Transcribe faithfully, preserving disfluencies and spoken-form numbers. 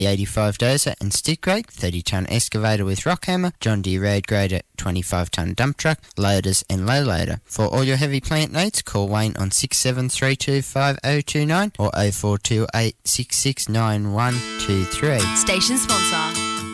the eighty-five dozer and stick rake, thirty tonne excavator with rock hammer, John Deere road grader, twenty-five tonne dump truck, loaders and low loader. For all your heavy plant needs, call Wayne on six seven three two five oh two nine or oh four two eight six six nine one two three. Station sponsor.